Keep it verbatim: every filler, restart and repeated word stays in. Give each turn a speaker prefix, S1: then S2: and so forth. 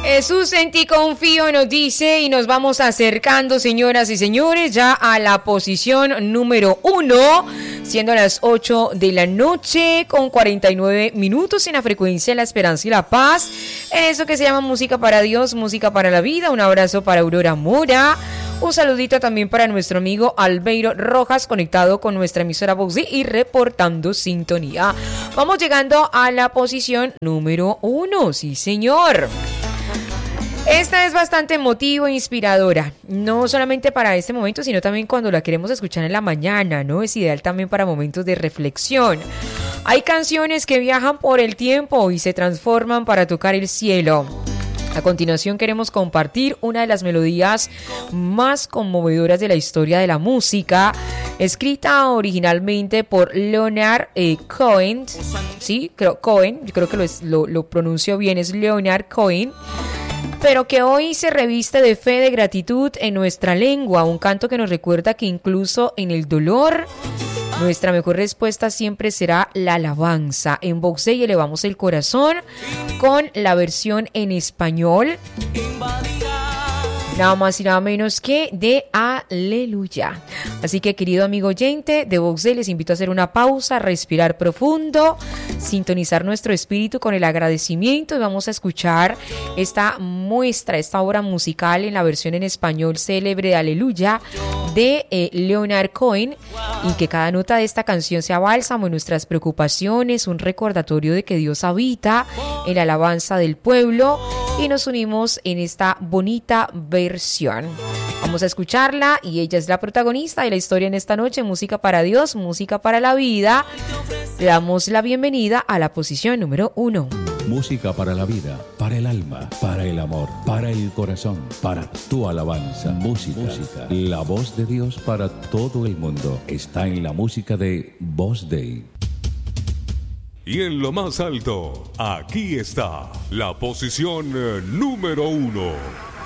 S1: Jesús en ti confío nos dice y nos vamos acercando, señoras y señores, ya a la posición número uno, siendo las ocho de la noche con cuarenta y nueve minutos en la frecuencia de la esperanza y la paz, en eso que se llama música para Dios, música para la vida. Un abrazo para Aurora Mora. Un saludito también para nuestro amigo Albeiro Rojas, conectado con nuestra emisora Vox y reportando sintonía. Vamos llegando a la posición número uno, sí señor. Esta es bastante emotiva e inspiradora, no solamente para este momento, sino también cuando la queremos escuchar en la mañana, ¿no? Es ideal también para momentos de reflexión. Hay canciones que viajan por el tiempo y se transforman para tocar el cielo. A continuación queremos compartir una de las melodías más conmovedoras de la historia de la música, escrita originalmente por Leonard eh, Cohen, sí, creo Cohen, yo creo que lo, es, lo, lo pronuncio bien, es Leonard Cohen, pero que hoy se reviste de fe, de gratitud en nuestra lengua, un canto que nos recuerda que incluso en el dolor, nuestra mejor respuesta siempre será la alabanza. En Vox Day elevamos el corazón con la versión en español, nada más y nada menos que de Aleluya. Así que, querido amigo oyente de Vox Day, les invito a hacer una pausa, respirar profundo, sintonizar nuestro espíritu con el agradecimiento y vamos a escuchar esta muestra, esta obra musical en la versión en español célebre de Aleluya de eh, Leonard Cohen, y que cada nota de esta canción sea bálsamo en nuestras preocupaciones, un recordatorio de que Dios habita en la alabanza del pueblo, y nos unimos en esta bonita versión. Vamos a escucharla y ella es la protagonista de la historia en esta noche. Música para Dios, música para la vida. Le damos la bienvenida a la posición número uno.
S2: Música para la vida, para el alma, para el amor, para el corazón, para tu alabanza. Música, música. La voz de Dios para todo el mundo está en la música de Vox Day.
S3: Y en lo más alto, aquí está la posición número uno.